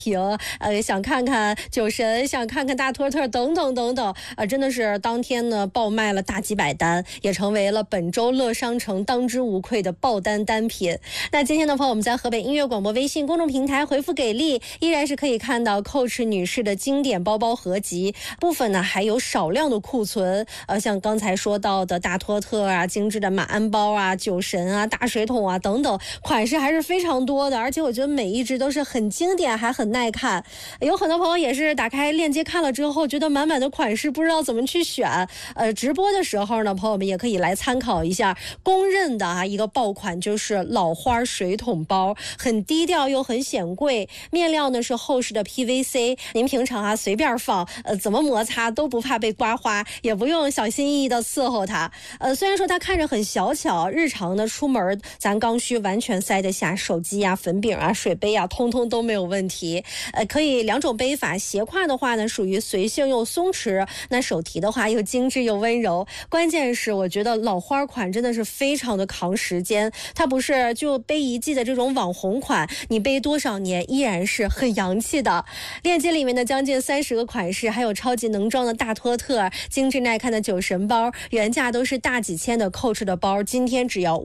亭，想看看酒神，想看看大托特等等等等，真的是当天呢爆卖了大几百单，也成为了本周乐商城当之无愧的爆单单品。那今天的朋友们在河北音乐广播微信公众平台回复给力，依然是可以看到 Coach 女士的经典包包合集，部分呢还有少量的库存，像刚才说到的大托特啊、精致的马鞍包啊、酒神啊、大水桶啊等等，款式还是非常多的，而且我觉得每一只都是很经典，还很耐看。有很多朋友也是打开链接看了之后，觉得满满的款式不知道怎么去选。直播的时候呢，朋友们也可以来参考一下公认的一个爆款，就是老花水桶包，很低调又很显贵，面料呢是厚实的 PVC， 您平常随便放，怎么摩擦都不怕被刮花，也不用小心翼翼的伺候它。虽然说它看着很小巧，日常呢出门咱刚需完全塞得下手机啊、粉饼啊、水杯啊，通通都没有问题。可以两种背法，斜挎的话呢属于随性又松弛，那手提的话又精致又温柔。关键是我觉得老花款真的是非常的扛时间，它不是就背一季的这种网红款，你背多少年依然是很洋气的。链接里面的将近30个款式，还有超级能装的大托特、精致耐看的酒神包，原价都是大几千的 Coach 的包，今天只要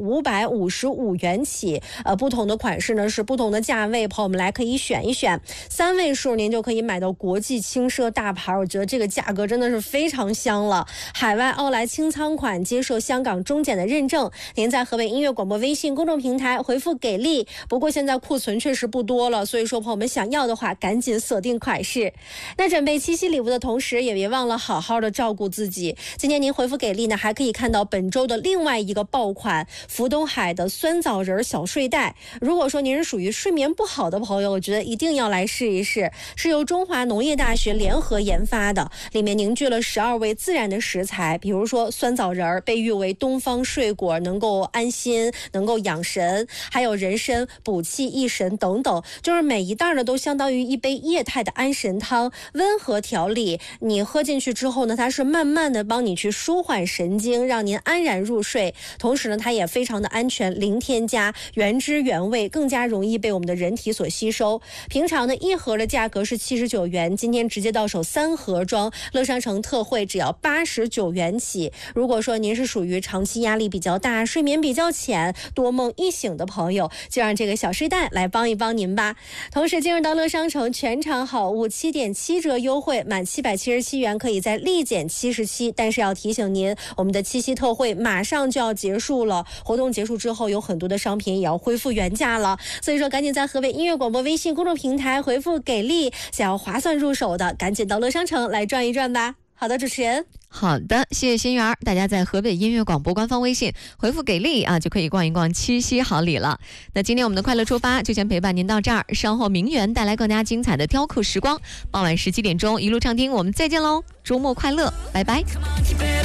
555元起。不同的款式呢是不同的价位，朋友们来可以选一选。3位数您就可以买到国际轻奢大牌，我觉得这个价格真的是非常香了。海外奥莱清仓款，接受香港中检的认证。您在河北音乐广播微信公众平台回复给力，不过现在库存确实不多了，所以说朋友们想要的话赶紧锁定款式。那准备七夕礼物的同时，也别忘了好好的照顾自己。今天您回复给力呢，还可以看到本周的另外一个爆款福东海的酸枣仁小睡袋。如果说您是属于睡眠不好的朋友，我觉得一定要来试一试，是由中华农业大学联合研发的，里面凝聚了12味自然的食材，比如说酸枣仁被誉为东方睡果，能够安心，能够养神，还有人参补气益神等等，就是每一袋呢都相当于一杯液态的安神汤，温和调理，你喝进去之后呢，它是慢慢的帮你去舒缓神经，让您安然入睡。同时呢，它也非常的安全，零添加，原汁原味，更加容易被我们的人体所吸收。平常呢一盒的价格是79元，今天直接到手3盒装，乐商城特惠只要89元起。如果说您是属于长期压力比较大、睡眠比较浅、多梦易醒的朋友，就让这个小睡袋来帮一帮您吧。同时进入到乐商城全场好物7.7折优惠，满777元可以再立减77，但是要提醒您，我们的七夕特惠马上就要结束了，活动结束之后有很多的商品也要恢复原价了，所以说赶紧在河北音乐广播微信公众平台回复给力，想要划算入手的赶紧到乐商城来转一转吧。好的，主持人。 好的，谢谢心源儿。大家在河北音乐广播官方微信回复给力就可以逛一逛七夕好礼了。那今天我们的快乐出发就先陪伴您到这儿，稍后名媛带来更加精彩的雕刻时光，傍晚17点钟一路畅听，我们再见喽，周末快乐，拜拜。